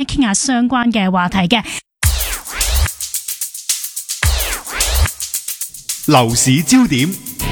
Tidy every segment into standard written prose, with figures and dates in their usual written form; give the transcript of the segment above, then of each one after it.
傾下相關嘅話題嘅。 樓市焦點。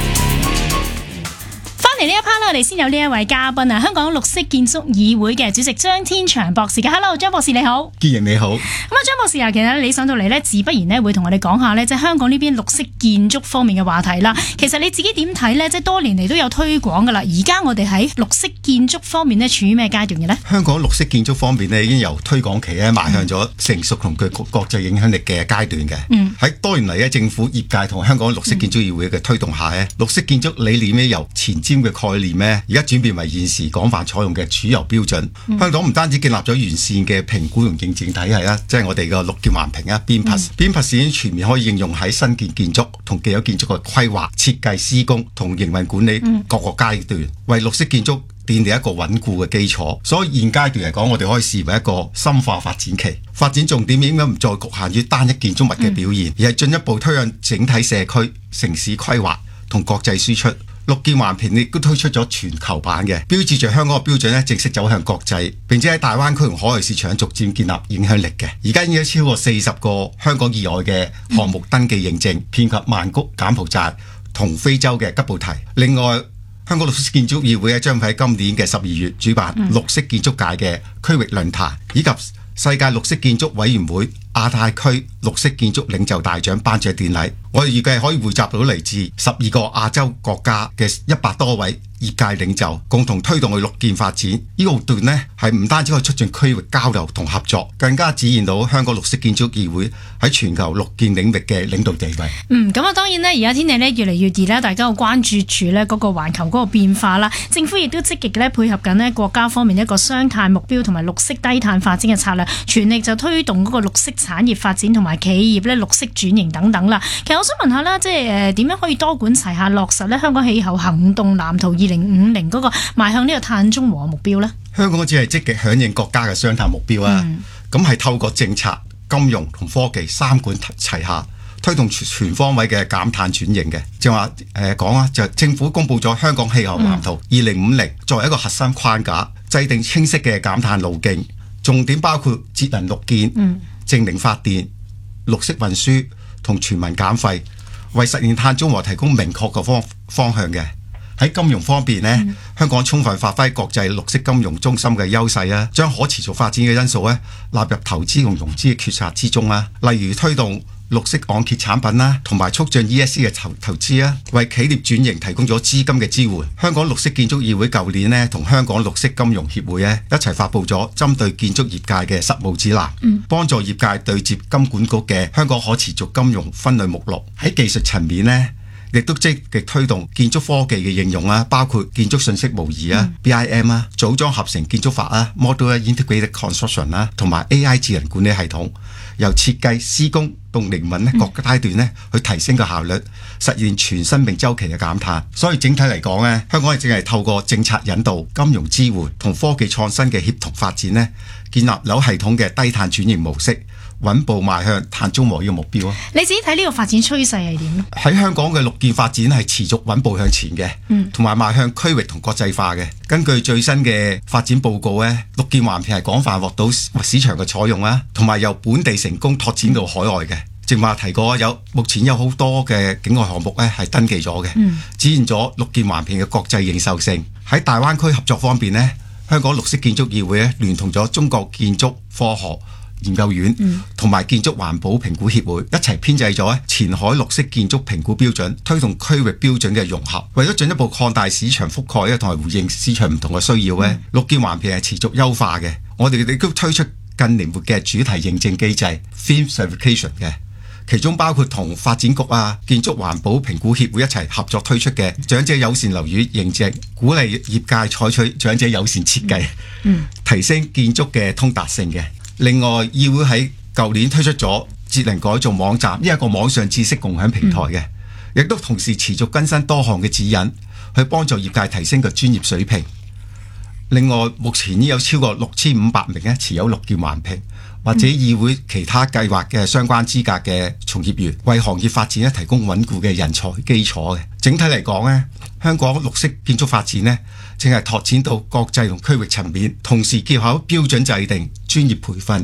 嚟呢一 part 咧，我哋先有呢一位嘉賓啊，香港綠色建築議會嘅主席張天祥博士嘅。Hello， 張博士你好。 建盈你好。 咁啊，張博士啊，其實你上到嚟咧，自不然咧會同我哋講下咧，即係香港呢邊綠色建築方面嘅話題啦。其實你自己點睇咧？即係多年嚟都有推廣噶啦。而家我哋喺綠色建築方面咧，處於咩階段嘅咧？ 香港綠色建築方面咧，已經由推廣期咧邁向咗成熟同具國際影響力嘅階段嘅。喺多年嚟咧，政府業界同香港綠色建築議會嘅推動下咧，綠色建築理念咧由前瞻嘅概念咧，而家轉變為現時廣泛採用嘅主流標準。香港唔單止建立咗完善嘅評估同認證體系啦，即係我哋個綠建環評啊 BMPAS 已經全面可以應用喺新建築同既有建築嘅規劃、設計、施工同營運管理各個階段，為綠色建築奠定一個穩固嘅基礎。所以現階段嚟講，我哋可以視為一個深化發展期。發展重點應該唔再局限於單一建築物嘅表現，而係進一步推向整體社區、城市規劃同國際輸出。綠建環評亦都推出咗全球版嘅，標誌着香港嘅標準咧正式走向國際，並且喺大灣區同海外市場逐漸建立影響力嘅。而家已經有超過40個香港以外嘅項目登記認證，遍及曼谷、柬埔寨同非洲嘅吉布提。另外，香港綠色建築議會將喺今年嘅12月主辦綠色建築界嘅區域論壇，以及世界綠色建築委員會亞太區綠色建築領袖大獎頒獎典禮。我哋預計可以匯集到嚟自12個亞洲國家嘅100多位業界領袖，共同推動去綠建發展。呢個活動呢係唔單止可以促進區域交流同合作，更加展現到香港綠色建築議會喺全球綠建領域嘅領導地位。 咁啊，當然呢，而家天氣呢越嚟越熱啦，大家好關注住呢嗰個環球嗰個變化啦。政府亦都積極咧配合緊呢國家方面一個雙碳目標同埋綠色低碳發展嘅策略，全力就推動嗰個綠色產業發展同埋企業咧綠色轉型等等啦。其實我想問下啦，即係點樣可以多管齊下落實咧香港氣候行動藍圖2050嗰個邁向呢個碳中和目標呢？香港只係積極響應國家嘅雙碳目標啊，咁係透過政策、金融同科技三管齊下，推動全方位嘅減碳轉型嘅。正話講啊，就政府公布咗香港氣候藍圖2050作為一個核心框架，制定清晰嘅減碳路徑，重點包括節能綠建、淨零發電、綠色運輸同全民減廢，為實現碳中和提供明確嘅方向嘅。喺金融方面呢，香港充分發揮國際綠色金融中心嘅優勢啊，將可持續發展嘅因素咧納入投資同融資嘅決策之中啊，例如推動綠色按揭產品啦，同埋促進 ESG 嘅投資啊，為企業轉型提供咗資金嘅支援。香港綠色建築議會舊年呢，同香港綠色金融協會咧一齊發布咗針對建築業界嘅實務指南，幫助業界對接金管局嘅香港可持續金融分類目錄。喺技術層面呢，亦都積極推動建築科技嘅應用啊，包括建築信息模擬啊、BIM 啊、組裝合成建築法啊、Modular Integrated Construction 啦，同埋 AI 智能管理系統，由設計、施工到營運各個階段去提升個效率，實現全生命週期嘅減碳。所以整體嚟講咧，香港係淨係透過政策引導、金融支援同科技創新嘅協同發展咧，建立有系統嘅低碳轉型模式，穩步邁向碳中和呢個目標啊！你自己睇呢個發展趨勢係點咧？喺香港嘅綠建發展係持續穩步向前嘅，同埋邁向區域同國際化嘅。根據最新嘅發展報告咧，綠建環評係廣泛獲到市場嘅採用啦，同埋由本地成功拓展到海外嘅。正話提過目前有好多嘅境外項目咧係登記咗嘅，展現咗綠建環評嘅國際認受性。喺大灣區合作方面咧，香港綠色建築議會咧聯同咗中國建築科學研究院同埋建築環保評估協會一齊編製咗前海綠色建築評估標準，推動區域標準嘅融合。為咗進一步擴大市場覆蓋咧，同埋回應市場唔同嘅需要咧，綠建環評係持續優化嘅。我哋亦都推出更靈活嘅主題認證機制 （Theme Certification） 嘅，其中包括同發展局啊、建築環保評估協會一齊合作推出嘅長者友善樓宇認證，鼓勵業界採取長者友善設計，提升建築嘅通達性嘅。另外，議會喺舊年推出咗節能改造網站，呢一個網上知識共享平台嘅，亦都同時持續更新多項嘅指引，去幫助業界提升個專業水平。另外，目前已有超過6500名持有綠建環評或者議會其他計劃嘅相關資格嘅從業員，為行業發展提供穩固嘅人才基礎嘅。整體嚟講咧，香港綠色建築發展咧，正係拓展到國際同區域層面，同時結合標準制定、專業培訓、